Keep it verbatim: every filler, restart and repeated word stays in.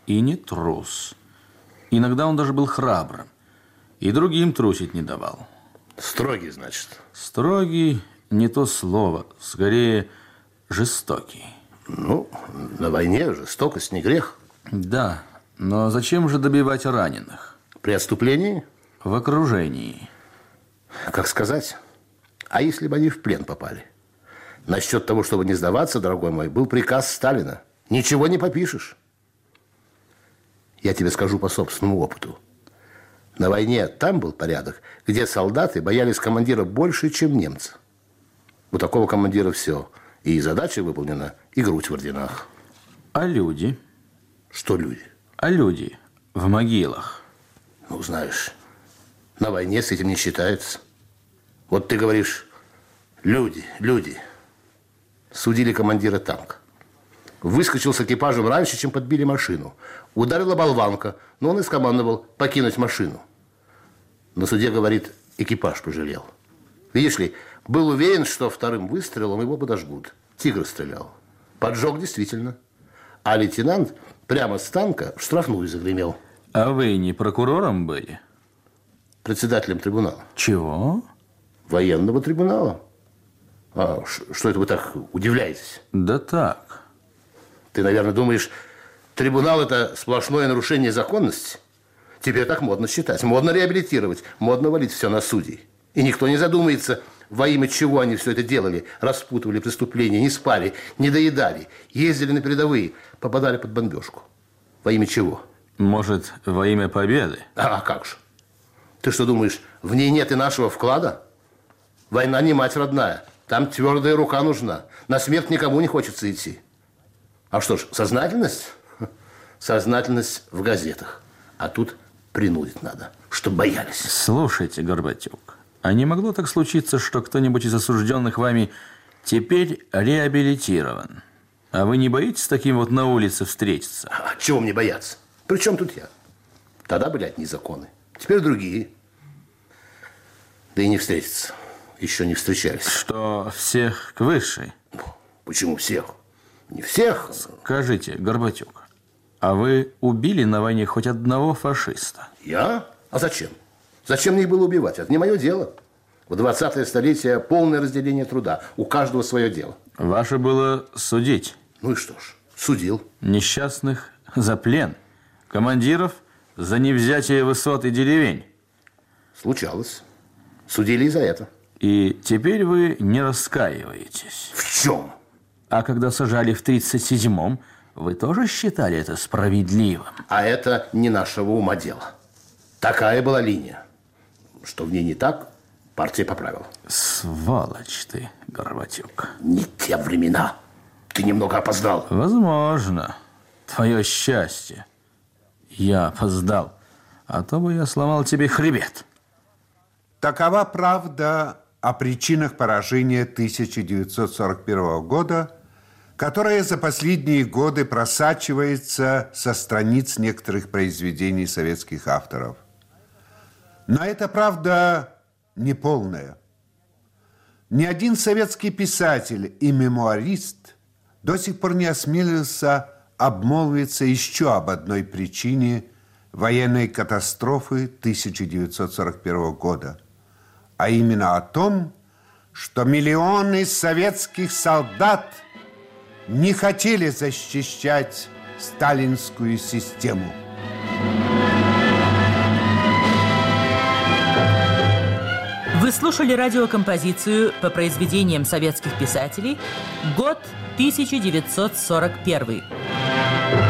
и не трус. Иногда он даже был храбрым. И другим трусить не давал. Строгий, значит? Строгий не то слово. Скорее, жестокий. Ну, на войне жестокость не грех. Да, но зачем же добивать раненых? При отступлении? В окружении. Как сказать? А если бы они в плен попали? Насчет того, чтобы не сдаваться, дорогой мой, был приказ Сталина. Ничего не попишешь. Я тебе скажу по собственному опыту. На войне там был порядок, где солдаты боялись командира больше, чем немцы. У такого командира все. И задача выполнена, и грудь в орденах. А люди? Что люди? А люди в могилах. Ну, знаешь, на войне с этим не считается. Вот ты говоришь, люди, люди. Судили командира танка. Выскочил с экипажем раньше, чем подбили машину. Ударила болванка, но он и скомандовал покинуть машину. На суде, говорит, экипаж пожалел. Видишь ли, был уверен, что вторым выстрелом его подожгут. Тигр стрелял. Поджог действительно. А лейтенант прямо с танка в штрафную загремел. А вы не прокурором были? Председателем трибунала. Чего? Военного трибунала. А что это вы так удивляетесь? Да так. Ты, наверное, думаешь, трибунал – это сплошное нарушение законности? Теперь так модно считать, модно реабилитировать, модно валить все на судей. И никто не задумается, во имя чего они все это делали. Распутывали преступления, не спали, не доедали, ездили на передовые, попадали под бомбежку. Во имя чего? Может, во имя победы? А как же? Ты что думаешь, в ней нет и нашего вклада? Война не мать родная. Там твердая рука нужна. На смерть никому не хочется идти. А что ж, сознательность? Сознательность в газетах. А тут принудить надо, чтобы боялись. Слушайте, Горбатюк, а не могло так случиться, что кто-нибудь из осужденных вами теперь реабилитирован? А вы не боитесь с таким вот на улице встретиться? А чего мне бояться? При чем тут я? Тогда были одни законы, теперь другие. Да и не встретиться. Еще не встречались. Что, всех к высшей? Почему всех? Не всех. Скажите, Горбатюк, а вы убили на войне хоть одного фашиста? Я? А зачем? Зачем мне их было убивать? Это не мое дело. В двадцатое столетие полное разделение труда. У каждого свое дело. Ваше было судить. Ну и что ж, судил. Несчастных за плен. Командиров за невзятие высот и деревень. Случалось. Судили и за это. И теперь вы не раскаиваетесь. В чем? А когда сажали в тридцать седьмом, вы тоже считали это справедливым? А это не нашего ума дело. Такая была линия. Что в ней не так, партия поправила. Сволочь ты, Горбатюк. Не те времена. Ты немного опоздал. Возможно. Твое счастье. Я опоздал. А то бы я сломал тебе хребет. Такова правда о причинах поражения тысяча девятьсот сорок первого года, которая за последние годы просачивается со страниц некоторых произведений советских авторов. Но эта правда неполная. Ни один советский писатель и мемуарист до сих пор не осмелился обмолвиться еще об одной причине военной катастрофы тысяча девятьсот сорок первого года, а именно о том, что миллионы советских солдат не хотели защищать сталинскую систему. Вы слушали радиокомпозицию по произведениям советских писателей «Год тысяча девятьсот сорок первый».